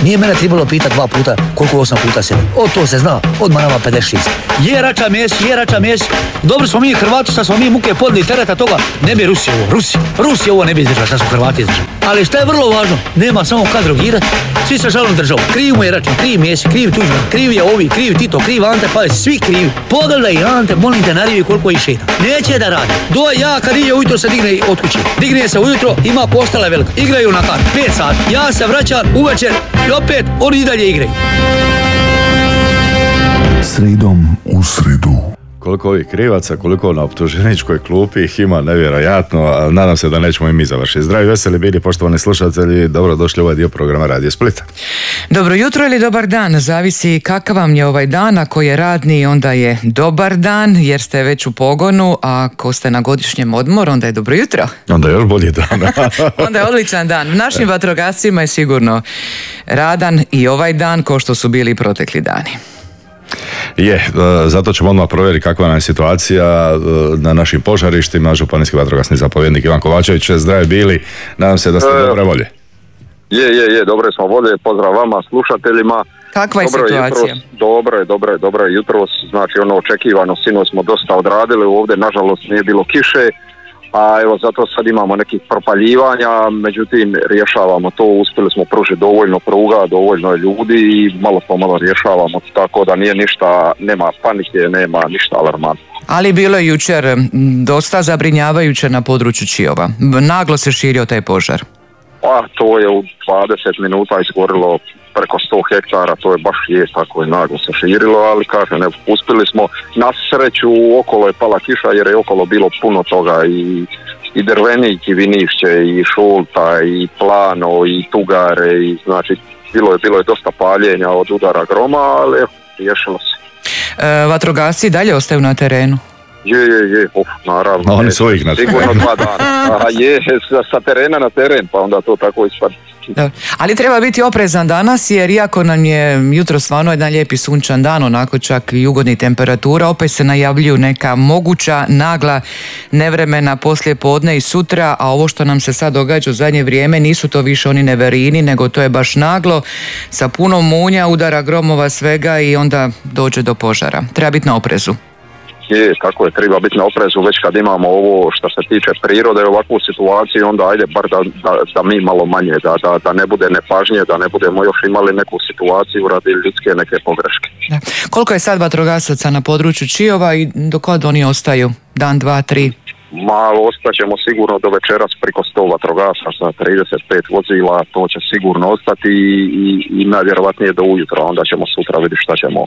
Nije mene trebalo pitati 2 puta koliko 8 puta 7. Od to se zna, odmah nama 56. Je rača mješ. Dobro smo mi Hrvati, šta smo mi muke podli tereta toga. Ne bi Rusi ovo ne bi izdržali, šta su Hrvati izdržali. Ali šta je vrlo važno, nema samo kad drogirati. Svi se žalom državu. Kriv mu je Račan, kriv Mesić, kriv Tuđman, kriv je ovi, kriv Tito, kriv Ante Pavić, svi krivi. Pogledaj Ante, molim te, narivi koliko je šeta. Neće da radi. Ja kad ide ujutro se digne od kuće. Digne se ujutro, ima postala velika. Igraju na kart, 5 sati. Ja se vraćam uvečer i opet oni i dalje igraju. Sredom u sredu. Koliko ovih krivaca, koliko na optuženičkoj klupi ih ima, nevjerojatno, a nadam se da nećemo i mi završiti. Zdravi, veseli bili, poštovani slušatelji, dobro došli u ovaj dio programa Radio Splita. Dobro jutro ili dobar dan, zavisi kakav vam je ovaj dan. Ako je radni, onda je dobar dan jer ste već u pogonu, a ako ste na godišnjem odmoru, onda je dobro jutro. Onda je još bolji dan. Onda je odličan dan. Našim vatrogascima je sigurno radan i ovaj dan kao što su bili i protekli dani. Zato ćemo odmah provjeriti kakva nam je situacija na našim požarištima. Županijski vatrogasni zapovjednik Ivan Kovačević, zdravi bili, nadam se da ste dobre volje. Dobre smo volje, pozdrav vama slušateljima. Kakva je situacija? Dobro je jutros, znači ono očekivano, sinoć smo dosta odradili, ovdje nažalost nije bilo kiše, a evo zato sad imamo nekih propaljivanja, međutim rješavamo to, uspjeli smo pružiti dovoljno pruga, dovoljno ljudi i malo po malo rješavamo, tako da nije ništa, nema panike, nema ništa alarmantno. Ali bilo je jučer dosta zabrinjavajuće na području Čiova. Naglo se širio taj požar. To je u 20 minuta izgorilo preko 100 hektara, to je baš tako je naglo se širilo, ali kažem, uspjeli smo, na sreću okolo je pala kiša jer je okolo bilo puno toga i Drvenik i Vinišće i Šolta i Plano i Tugare i znači bilo je dosta paljenja od udara groma, ali riješilo se. Vatrogasci dalje ostaju na terenu? Naravno. Oni su uvijek na terenu. Sigurno 2 dana. Sa terena na teren, pa onda to tako ispada. Ali treba biti oprezan danas jer iako nam je jutro stvarno jedan lijepi sunčan dan, onako čak i ugodnih temperatura, opet se najavljuju neka moguća nagla nevremena poslije podne i sutra, a ovo što nam se sad događa u zadnje vrijeme nisu to više oni neverini, nego to je baš naglo, sa puno munja, udara gromova, svega i onda dođe do požara. Treba biti na oprezu. Tako je, treba biti na oprezu već kad imamo ovo što se tiče prirode, ovakvu situaciju, onda ajde bar da mi malo manje, da ne bude nepažnje, da ne budemo još imali neku situaciju radi ljudske neke pogreške. Da. Koliko je sad vatrogasaca na području Čiova i do kad oni ostaju? Dan, 2, 3? Malo ostaćemo sigurno do večeras preko 100 vatrogasaca, 35 vozila, to će sigurno ostati i najvjerovatnije do ujutro, onda ćemo sutra vidjeti šta ćemo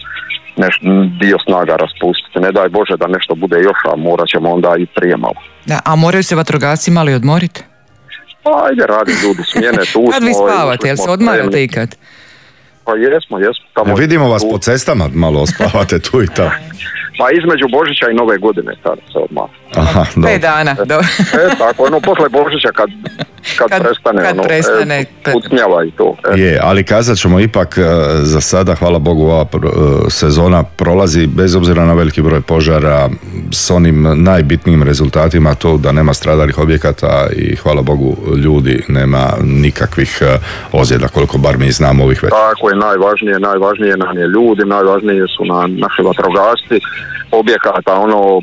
dio snaga raspustiti. Ne daj Bože da nešto bude još, a morat ćemo onda i prije malo. Da, a moraju se vatrogasci mali odmoriti? Ajde, radi ljudi smjene, tu smo. Kad vi spavate, jel se odmarate ikad? Pa jesmo. Tamo vidimo vas po cestama, malo ospavate tu i tamo. Pa između Božića i Nove godine tada se odmah. Aha, 5 dana. Tako, posle Božića kad prestane, pucnjava i to. Ali kazat ćemo ipak za sada, hvala Bogu, ova sezona prolazi bez obzira na veliki broj požara s onim najbitnijim rezultatima, to da nema stradalih objekata i hvala Bogu ljudi nema nikakvih ozljeda, koliko bar mi znamo ovih već. Tako je, najvažnije nam je ljudi, najvažnije su naši vatrogasci, objekata,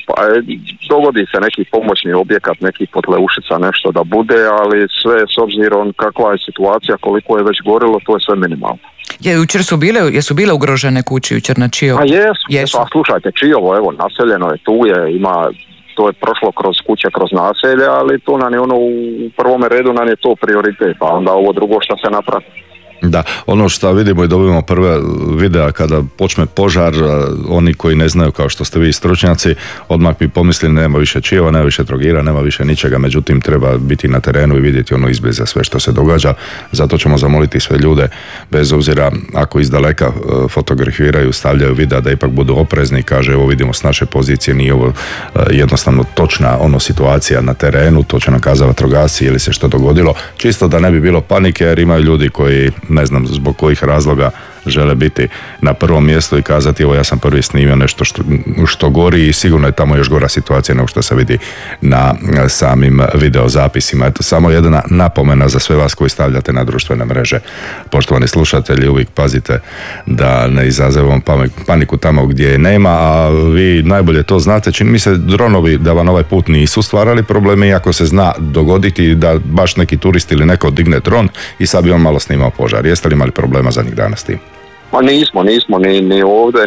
dogodi se neki pomoćni objekat, neki potleušica, nešto da bude, ali sve s obzirom kakva je situacija, koliko je već gorilo, to je sve minimalno. Jučer jesu bile ugrožene kuće jučer na Čiovu? Jesu. A slušajte, Čiovo, evo, naseljeno je, tu je, to je prošlo kroz kuće, kroz naselje, ali to nam je u prvome redu nam je to prioritet, a onda ovo drugo što se napravi. Da, ono što vidimo i dobijemo prve videa kada počne požar, oni koji ne znaju kao što ste vi stručnjaci, odmah bi pomislili nema više Čiova, nema više Trogira, nema više ničega, međutim treba biti na terenu i vidjeti izbliza sve što se događa. Zato ćemo zamoliti sve ljude, bez obzira ako iz daleka fotografiraju, stavljaju videa, da ipak budu oprezni, kaže evo vidimo s naše pozicije, nije ovo jednostavno točna situacija na terenu, to će nam kazati vatrogasci ili se što dogodilo, čisto da ne bi bilo panike jer imaju ljudi koji ne znam zbog kojih razloga žele biti na prvom mjestu i kazati evo ja sam prvi snimio nešto što gori i sigurno je tamo još gora situacija nego što se vidi na samim videozapisima. Eto, samo jedna napomena za sve vas koji stavljate na društvene mreže. Poštovani slušatelji, uvijek pazite da ne izazovemo paniku tamo gdje je nema, a vi najbolje to znate. Čini mi se dronovi da vam ovaj put nisu stvarali probleme, iako se zna dogoditi da baš neki turist ili neko digne dron i sad bi on malo snimao požar. Jeste li imali problema zadnjih dana s tim? Ma nismo ni ovdje,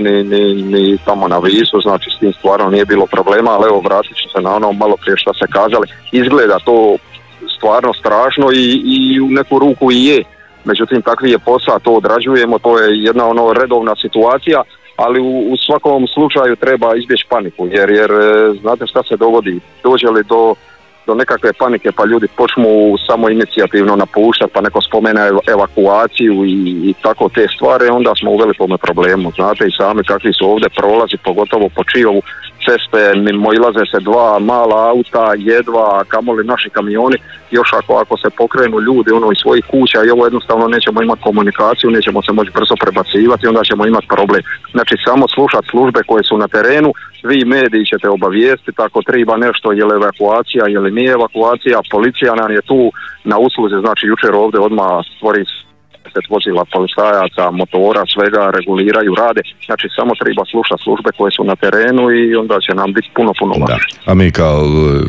ni tamo na Visu, znači s tim stvarno nije bilo problema, ali evo vratit ću se na ono malo prije što se kazali. Izgleda to stvarno strašno i u neku ruku i je. Međutim, takvi je posao, to odrađujemo, to je jedna redovna situacija, ali u svakom slučaju treba izbjeći paniku, jer znate šta se dogodi, dođe li do nekakve panike pa ljudi počnu samo inicijativno napuštati pa neko spomene evakuaciju i tako te stvari, onda smo u velikom problemu. Znate i sami kakvi su ovdje prolazi, pogotovo po Čiovu, ceste, mimoilaze se dva mala auta, jedva, kamoli naši kamioni, još ako se pokrenu ljudi iz svojih kuća i ovo jednostavno nećemo imati komunikaciju, nećemo se moći brzo prebacivati, onda ćemo imati problem. Znači samo slušati službe koje su na terenu, vi mediji ćete obavijestiti ako treba nešto, je li evakuacija, je li nije evakuacija, policija nam je tu na usluzi, znači jučer ovdje odmah stvori 10 vozila policajaca, motora, svega reguliraju, rade, znači samo treba slušati službe koje su na terenu i onda će nam biti puno lakše. A mi kao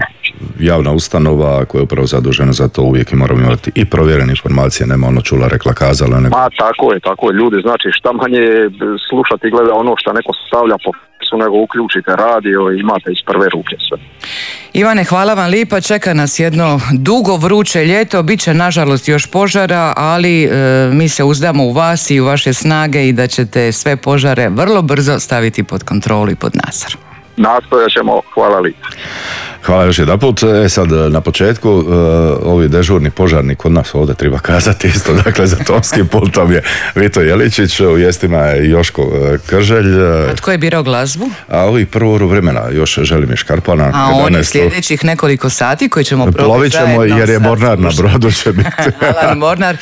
javna ustanova koja je upravo zadužena za to uvijek moramo imati i provjerene informacije, nema ono čula, rekla, kazala. Ma tako je, ljudi, znači šta manje slušati i gleda ono što neko stavlja po nego uključite radio i imate iz prve ruke sve. Ivane, hvala vam lipa, čeka nas jedno dugo vruće ljeto, bit će nažalost još požara, ali mi se uzdamo u vas i u vaše snage i da ćete sve požare vrlo brzo staviti pod kontrolu i pod nadzor. Nastojat ćemo, hvala lipa. Hvala još jedanput. Sad na početku, ovi dežurni požarni kod nas ovdje treba kazati isto, dakle za tonskim pultom je Vito Jeličić, u vijestima je Joško Krželj. A tko je birao glazbu? A ovi prvoru vremena još Želimir Škarpana. A oni sljedećih nekoliko sati koji ćemo plovit ćemo jer je Mornar na brodu će biti. Alan Mornar,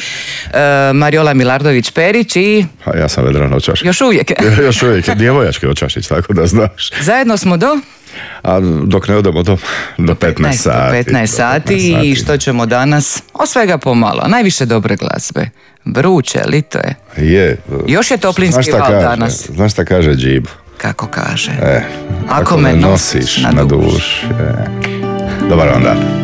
Mariola Milardović-Perić i... A ja sam Vedran Očašić. Još uvijek. Još uvijek, djevojački Očašić, tako da znaš. Zajedno smo do... A dok ne odemo do 15 sati. Do 15 sati i što ćemo danas? O svega pomalo, najviše dobre glazbe. Vruće, lito je. Je. Još je toplinski val danas. Znaš šta kaže Džib? Kako kaže? Ako me nosiš na duši. Dobar vam dan.